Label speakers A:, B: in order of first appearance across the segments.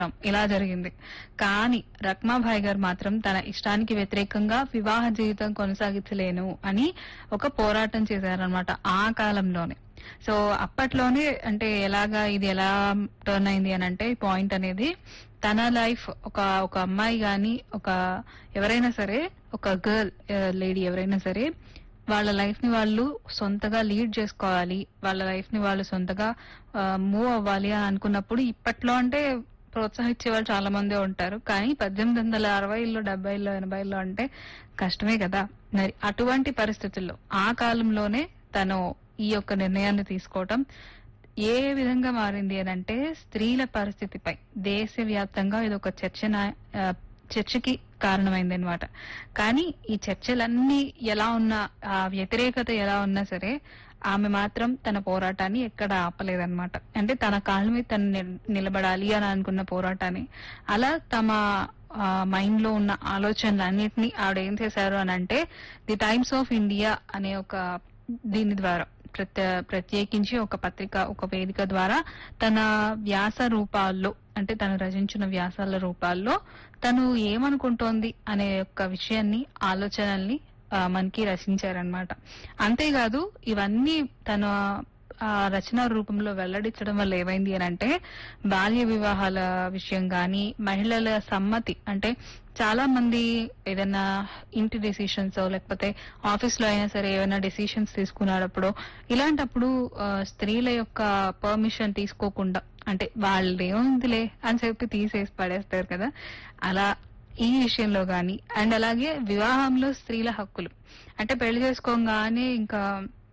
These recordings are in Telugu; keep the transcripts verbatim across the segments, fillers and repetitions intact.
A: ఇలా జరిగింది. కానీ రఖ్మాబాయి గారు మాత్రం తన ఇష్టానికి వ్యతిరేకంగా వివాహ జీవితం కొనసాగించలేను అని ఒక పోరాటం చేశారనమాట ఆ కాలంలోనే. సో అప్పట్లోనే అంటే ఎలాగా ఇది ఎలా టర్న్ అయింది అని అంటే పాయింట్ అనేది తన లైఫ్ ఒక ఒక అమ్మాయి గాని ఒక ఎవరైనా సరే ఒక గర్ల్ లేడీ ఎవరైనా సరే వాళ్ళ లైఫ్ ని వాళ్ళు సొంతగా లీడ్ చేసుకోవాలి, వాళ్ళ లైఫ్ ని వాళ్ళు సొంతగా మూవ్ అవ్వాలి అని అనుకున్నప్పుడు ఇప్పట్లో అంటే ప్రోత్సహించే వాళ్ళు చాలా మందే ఉంటారు. కానీ పద్దెనిమిది వందల అరవైలో డెబ్బైలో ఎనభైలో అంటే కష్టమే కదా. మరి అటువంటి పరిస్థితుల్లో ఆ కాలంలోనే తను ఈ యొక్క నిర్ణయాన్ని తీసుకోవటం ఏ విధంగా మారింది అని అంటే స్త్రీల పరిస్థితిపై దేశవ్యాప్తంగా ఇది ఒక చర్చ చర్చకి కారణమైంది అనమాట. కానీ ఈ చర్చలన్నీ ఎలా ఉన్నా, ఆ వ్యతిరేకత ఎలా ఉన్నా సరే ఆమె మాత్రం తన పోరాటాన్ని ఎక్కడ ఆపలేదన్నమాట. అంటే తన కాళ్ళ మీద తను నిలబడాలి అని అనుకున్న పోరాటాన్ని అలా తమ మైండ్ లో ఉన్న ఆలోచనలన్నింటినీ ఆవిడ ఏం చేశారు అని అంటే ది టైమ్స్ ఆఫ్ ఇండియా అనే ఒక దీని ద్వారా ప్రత్య ప్రత్యేకించి ఒక పత్రిక ఒక వేదిక ద్వారా తన వ్యాస రూపాల్లో అంటే తను రచించిన వ్యాసాల రూపాల్లో తను ఏమనుకుంటోంది అనే యొక్క విషయాన్ని ఆలోచనల్ని మనకి రచించారనమాట. అంతేకాదు ఇవన్నీ తన ఆ రచన రూపంలో వెల్లడించడం వల్ల ఏమైంది అని అంటే బాల్య వివాహాల విషయం గాని, మహిళల సమ్మతి అంటే చాలా మంది ఏదైనా ఇంటి డెసిషన్స్ లేకపోతే ఆఫీస్ లో అయినా సరే ఏమైనా డెసిషన్స్ తీసుకున్నప్పుడు ఇలాంటప్పుడు స్త్రీల యొక్క పర్మిషన్ తీసుకోకుండా అంటే వాళ్ళు ఏముందిలే అని చెప్పి తీసేసి పడేస్తారు కదా, అలా ఈ విషయంలో గాని అండ్ అలాగే వివాహంలో స్త్రీల హక్కులు అంటే పెళ్లి చేసుకోగానే ఇంకా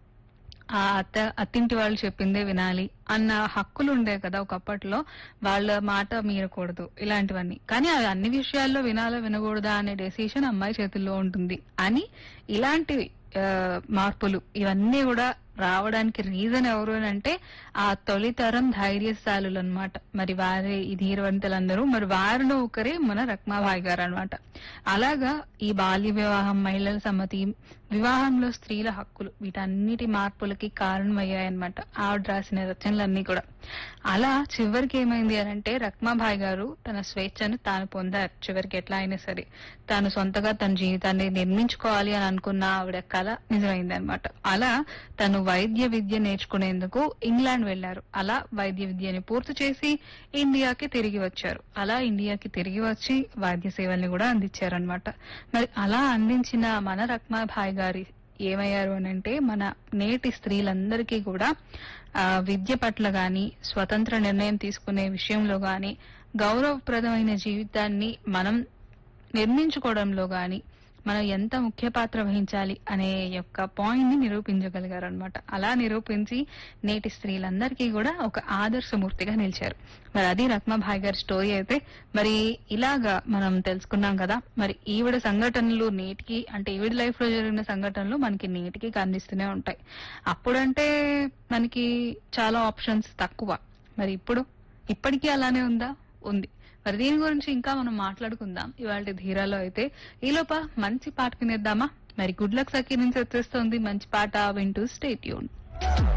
A: ఆ అత్త అత్తింటి వాళ్ళు చెప్పిందే వినాలి అన్న హక్కులు ఉండే కదా ఒకప్పట్లో, వాళ్ళ మాట మీరకూడదు ఇలాంటివన్నీ. కానీ అవి అన్ని విషయాల్లో వినాలా వినకూడదా అనే డెసిషన్ అమ్మాయి చేతుల్లో ఉంటుంది అని ఇలాంటివి మార్పులు ఇవన్నీ కూడా రావడానికి రీజన్ ఎవరు అని అంటే ఆ తొలితరం ధైర్యశాలులు అనమాట. మరి వారి ఈ ధీరవంతులందరూ మరి వారిలో ఒకరే మన రఖ్మాబాయి గారు అనమాట. అలాగా ఈ బాల్య వివాహం, మహిళల సమ్మతి, వివాహంలో స్త్రీల హక్కులు వీటన్నిటి మార్పులకి కారణమయ్యాయన్నమాట ఆవిడ రాసిన రచనలన్నీ కూడా. అలా చివరికి ఏమైంది అని అంటే రఖ్మాబాయి గారు తన స్వేచ్ఛను తాను పొందారు. చివరికి ఎట్లా అయినా సరే తాను సొంతగా తన జీవితాన్ని నిర్మించుకోవాలి అని అనుకున్న ఆవిడ కళ నిజమైంది అనమాట. అలా తను వైద్య విద్య నేర్చుకునేందుకు ఇంగ్లాండ్ వెళ్లారు. అలా వైద్య విద్యని పూర్తి చేసి ఇండియాకి తిరిగి వచ్చారు. అలా ఇండియాకి తిరిగి వచ్చి వైద్య సేవల్ని కూడా అందించారనమాట. మరి అలా అందించిన మన రఖ్మాబాయి గారి ఏమయ్యారు అని అంటే మన నేటి స్త్రీలందరికీ కూడా ఆ విద్య పట్ల గాని, స్వతంత్ర నిర్ణయం తీసుకునే విషయంలో గాని, గౌరవప్రదమైన జీవితాన్ని మనం నిర్మించుకోవడంలో గాని మనం ఎంత ముఖ్య పాత్ర వహించాలి అనే యొక్క పాయింట్ ని నిరూపించగలిగారు అనమాట. అలా నిరూపించి నేటి స్త్రీలందరికీ కూడా ఒక ఆదర్శమూర్తిగా నిలిచారు. మరి అది రఖ్మాబాయి గారి స్టోరీ అయితే మరి ఇలాగా మనం తెలుసుకున్నాం కదా. మరి ఈవిడ సంఘటనలు నేటికి అంటే ఈవిడ లైఫ్ లో జరిగిన సంఘటనలు మనకి నేటికి కనిపిస్తూనే ఉంటాయి. అప్పుడంటే మనకి చాలా ఆప్షన్స్ తక్కువ, మరి ఇప్పుడు ఇప్పటికీ అలానే ఉందా? ఉంది. మరి దీని గురించి ఇంకా మనం మాట్లాడుకుందాం ఇవాళ ధీరాలో అయితే. ఈలోప మంచి పాట వినేద్దామా? మరి గుడ్ లక్ సఖీ నుంచి వచ్చేస్తుంది మంచి పాట, వింటూ స్టే ట్యూన్.